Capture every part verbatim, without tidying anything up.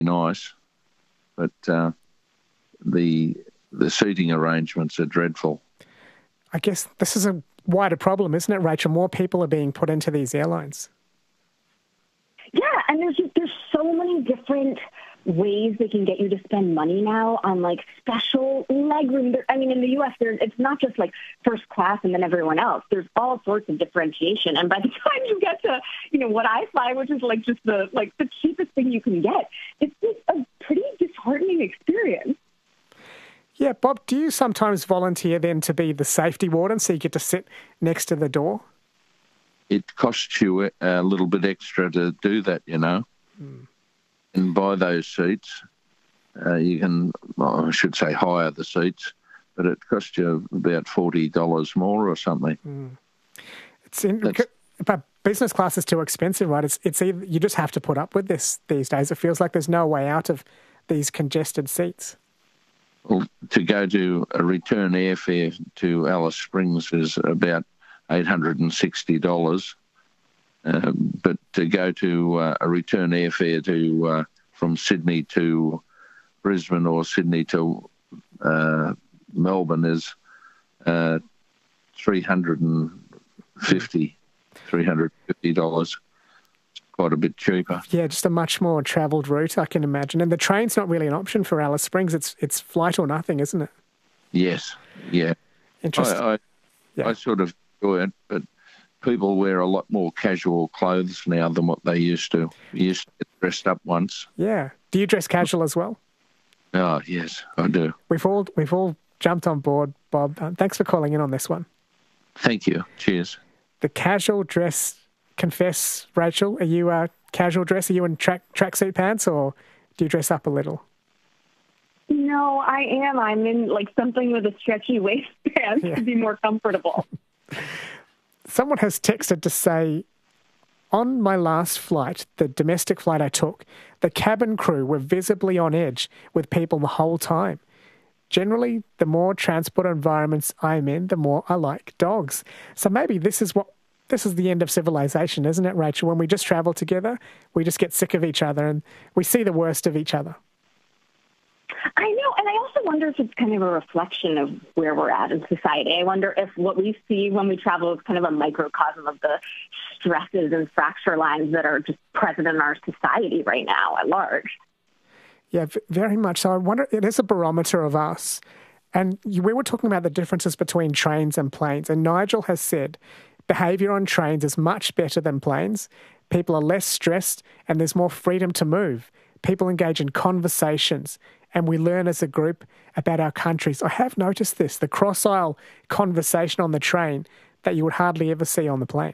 nice, but uh, the the seating arrangements are dreadful. I guess this is a wider problem, isn't it, Rachel? More people are being put into these airlines. Yeah, and there's just, there's so many different ways they can get you to spend money now on like special legroom. I mean, in the U S, there it's not just like first class and then everyone else. There's all sorts of differentiation, and by the time you get to, you know, what I fly, which is like just the like the cheapest thing you can get, it's just a pretty disheartening experience. Yeah, Bob, do you sometimes volunteer then to be the safety warden so you get to sit next to the door? It costs you a little bit extra to do that, you know. Mm. And buy those seats. Uh, you can, well, I should say hire the seats, but it costs you about forty dollars more or something. Mm. It's in, but business class is too expensive, right? It's it's either, you just have to put up with this these days. It feels like there's no way out of these congested seats. Well, to go to a return airfare to Alice Springs is about eight hundred sixty dollars. Uh, but to go to uh, a return airfare to uh, from Sydney to Brisbane or Sydney to uh, Melbourne is uh, three hundred fifty dollars. three hundred fifty dollars. It's quite a bit cheaper. Yeah, just a much more travelled route, I can imagine. And the train's not really an option for Alice Springs. It's it's flight or nothing, isn't it? Yes, yeah. Interesting. I, I, yeah. I sort of enjoy it, but people wear a lot more casual clothes now than what they used to. We used to get dressed up once. Yeah. Do you dress casual as well? Oh, yes, I do. We've all we've all jumped on board, Bob. Uh, thanks for calling in on this one. Thank you. Cheers. The casual dress, confess, Rachel, are you a casual dress? Are you in track tracksuit pants, or do you dress up a little? No, I am. I'm in like something with a stretchy waistband yeah. to be more comfortable. Someone has texted to say, on my last flight, the domestic flight I took, the cabin crew were visibly on edge with people the whole time. Generally, the more transport environments I'm in, the more I like dogs. So maybe this is what this is the end of civilization, isn't it, Rachel? When we just travel together, we just get sick of each other and we see the worst of each other. I know, and I also wonder if it's kind of a reflection of where we're at in society. I wonder if what we see when we travel is kind of a microcosm of the stresses and fracture lines that are just present in our society right now at large. Yeah, very much so. I wonder, it is a barometer of us. And we were talking about the differences between trains and planes, and Nigel has said behaviour on trains is much better than planes. People are less stressed and there's more freedom to move. People engage in conversations and we learn as a group about our countries. I have noticed this, the cross-aisle conversation on the train that you would hardly ever see on the plane.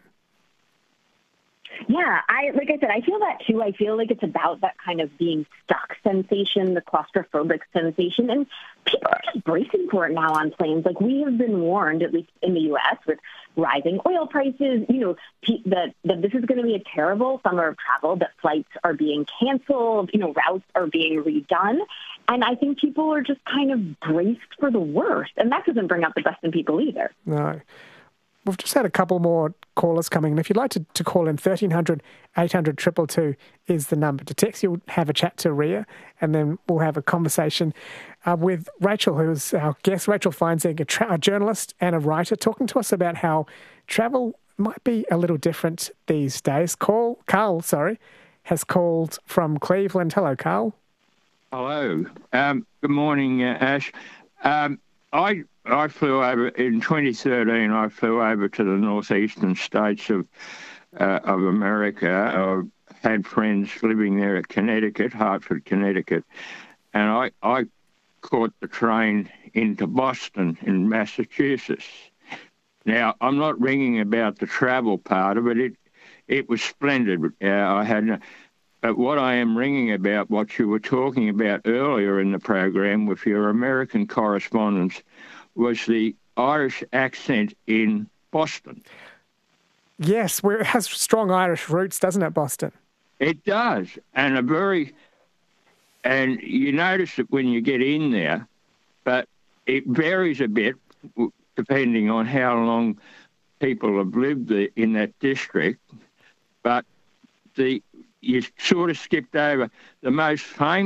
Yeah, I like I said, I feel that too. I feel like it's about that kind of being stuck sensation, the claustrophobic sensation, and people are just bracing for it now on planes. Like we have been warned, at least in the U S, with rising oil prices, you know, that, that this is going to be a terrible summer of travel, that flights are being canceled, you know, routes are being redone. And I think people are just kind of braced for the worst. And that doesn't bring out the best in people either. No. We've just had a couple more callers coming in. If you'd like to, to call in, thirteen hundred, eight hundred, two two two is the number to text. You'll have a chat to Ria, and then we'll have a conversation uh, with Rachel, who's our guest. Rachel Feinzig, a, tra- a journalist and a writer, talking to us about how travel might be a little different these days. Call, Carl, sorry, has called from Cleveland. Hello, Carl. Hello. Um, good morning, uh, Ash. Um, I... I flew over in twenty thirteen. I flew over to the northeastern states of uh, of America. I had friends living there at Connecticut, Hartford, Connecticut, and I I caught the train into Boston in Massachusetts. Now I'm not ringing about the travel part of it. It it was splendid. Uh, I had. But what I am ringing about, what you were talking about earlier in the program with your American correspondents, was the Irish accent in Boston. Yes, where it has strong Irish roots, doesn't it, Boston? It does, and a very, and you notice it when you get in there, but it varies a bit depending on how long people have lived there in that district. But the you sort of skipped over the most famous